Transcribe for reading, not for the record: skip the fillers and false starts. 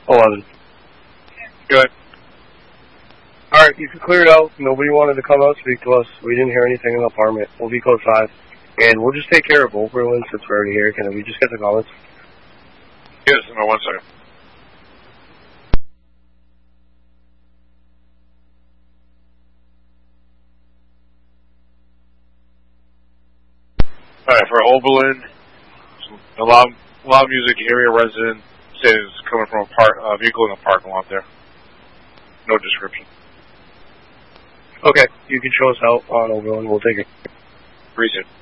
11. Good. Alright, you can clear it out. Nobody wanted to come out and speak to us. We didn't hear anything in the apartment. We'll be code 5. And we'll just take care of Oberlin since we're already here. Can we just get the comments? Yes, no, 1 second. Alright, for Oberlin, a lot of music, area resident says coming from a vehicle in a parking lot there. No description. Okay, you can show us out on Oberlin. We'll take it. Appreciate it.